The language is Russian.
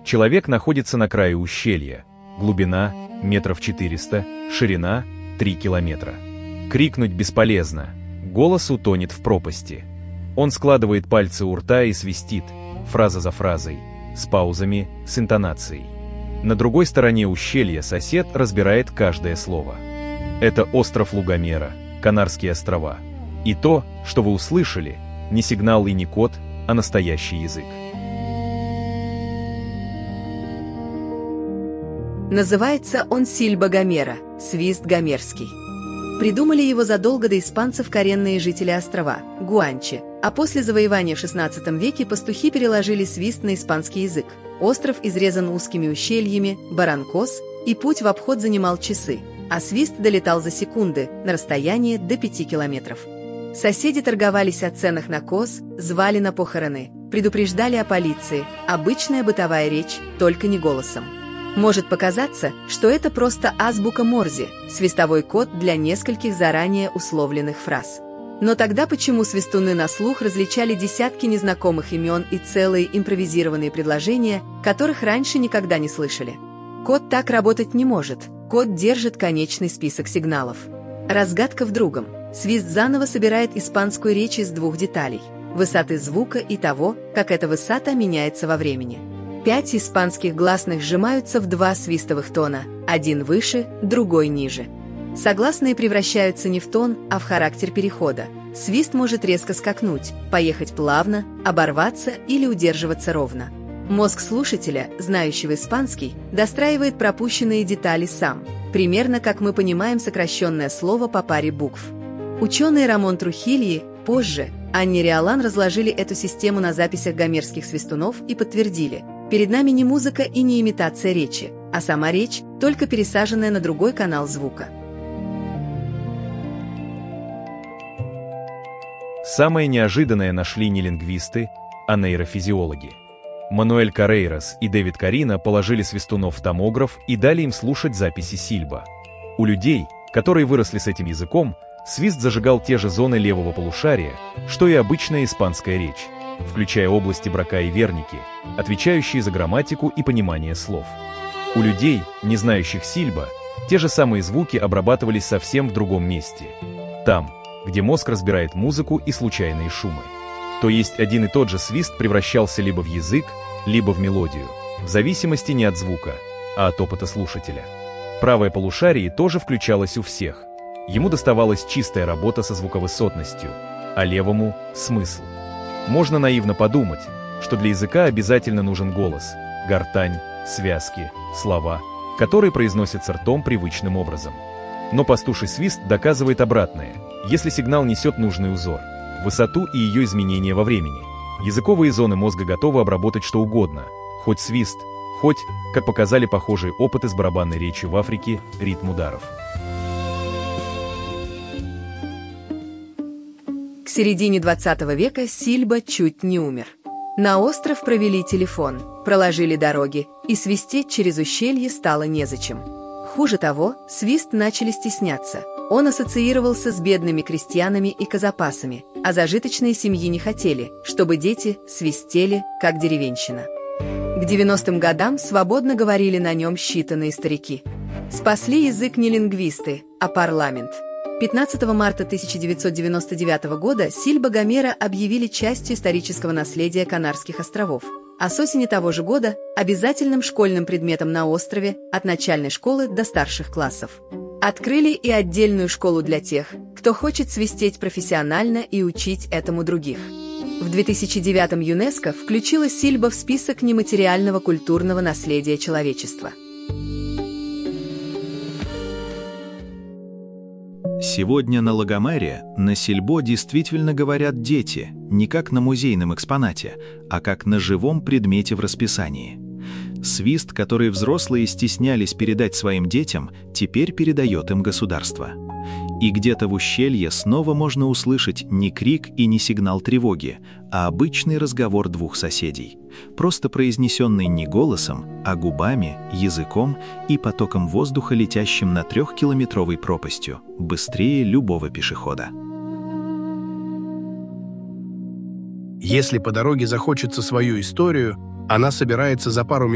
Человек находится на краю ущелья. Глубина – метров 400, ширина – 3 километра. Крикнуть бесполезно. Голос утонет в пропасти. Он складывает пальцы у рта и свистит, фраза за фразой, с паузами, с интонацией. На другой стороне ущелья сосед разбирает каждое слово. Это остров Лугомера, Канарские острова. И то, что вы услышали, не сигнал и не код, а настоящий язык. Называется он Сильба Гомера, свист гомерский. Придумали его задолго до испанцев коренные жители острова – гуанчи, а после завоевания в XVI веке пастухи переложили свист на испанский язык. Остров изрезан узкими ущельями, баранкос, и путь в обход занимал часы, а свист долетал за секунды на расстояние до 5 километров. Соседи торговались о ценах на коз, звали на похороны, предупреждали о полиции, обычная бытовая речь, только не голосом. Может показаться, что это просто азбука Морзе, свистовой код для нескольких заранее условленных фраз. Но тогда почему свистуны на слух различали десятки незнакомых имен и целые импровизированные предложения, которых раньше никогда не слышали? Код так работать не может. Код держит конечный список сигналов. Разгадка в другом. Свист заново собирает испанскую речь из двух деталей – высоты звука и того, как эта высота меняется во времени. 5 испанских гласных сжимаются в 2 свистовых тона, один выше, другой ниже. Согласные превращаются не в тон, а в характер перехода. Свист может резко скакнуть, поехать плавно, оборваться или удерживаться ровно. Мозг слушателя, знающего испанский, достраивает пропущенные детали сам, примерно как мы понимаем сокращенное слово по паре букв. Ученые Рамон Трухильи позже, Анни Риолан разложили эту систему на записях гомерских свистунов и подтвердили: перед нами не музыка и не имитация речи, а сама речь, только пересаженная на другой канал звука. Самое неожиданное нашли не лингвисты, а нейрофизиологи. Мануэль Каррейрас и Дэвид Карина положили свистунов в томограф и дали им слушать записи Сильба. У людей, которые выросли с этим языком, свист зажигал те же зоны левого полушария, что и обычная испанская речь, включая области брака и верники, отвечающие за грамматику и понимание слов. У людей, не знающих Сильба, те же самые звуки обрабатывались совсем в другом месте. Там, где мозг разбирает музыку и случайные шумы. То есть один и тот же свист превращался либо в язык, либо в мелодию, в зависимости не от звука, а от опыта слушателя. Правое полушарие тоже включалось у всех. Ему доставалась чистая работа со звуковысотностью, а левому – смысл. Можно наивно подумать, что для языка обязательно нужен голос, гортань, связки, слова, которые произносятся ртом привычным образом. Но пастуший свист доказывает обратное, если сигнал несет нужный узор, высоту и ее изменения во времени. Языковые зоны мозга готовы обработать что угодно, хоть свист, хоть, как показали похожие опыты с барабанной речью в Африке, ритм ударов. К середине 20 века Сильба чуть не умер. На остров провели телефон, проложили дороги, и свистеть через ущелье стало незачем. Хуже того, свист начали стесняться. Он ассоциировался с бедными крестьянами и казапасами, а зажиточные семьи не хотели, чтобы дети свистели, как деревенщина. К 90-м годам свободно говорили на нем считанные старики. Спасли язык не лингвисты, а парламент. 15 марта 1999 года Сильба Гомера объявили частью исторического наследия Канарских островов, а с осени того же года – обязательным школьным предметом на острове от начальной школы до старших классов. Открыли и отдельную школу для тех, кто хочет свистеть профессионально и учить этому других. В 2009-м ЮНЕСКО включила Сильба в список нематериального культурного наследия человечества. Сегодня на Лагомере на Сильбо действительно говорят дети, не как на музейном экспонате, а как на живом предмете в расписании. Свист, который взрослые стеснялись передать своим детям, теперь передает им государство. И где-то в ущелье снова можно услышать не крик и не сигнал тревоги, а обычный разговор двух соседей, просто произнесенный не голосом, а губами, языком и потоком воздуха, летящим на 3-километровой пропастью, быстрее любого пешехода. Если по дороге захочется свою историю, она собирается за пару минут